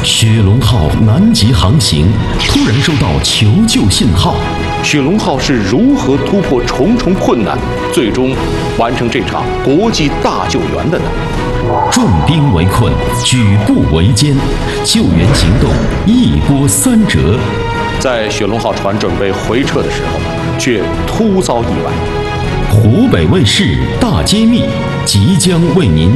雪龙号南极航行，突然收到求救信号。 雪龙号是如何突破重重困难，最终完成这场国际大救援的呢？ 重兵围困，举步维艰，救援行动一波三折。 在雪龙号船准备回撤的时候，却突遭意外。 湖北卫视大揭秘，即将为您